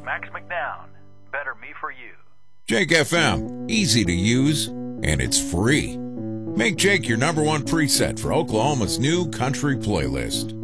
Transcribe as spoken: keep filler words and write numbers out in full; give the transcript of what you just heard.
Max McDown. Better me for you. Jake F M, easy to use, and it's free. Make Jake your number one preset for Oklahoma's new country playlist.